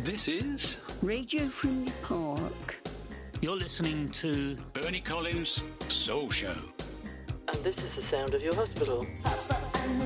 This is Radio from the Park. You're listening to Bernie Collins' Soul Show. And this is the sound of your hospital.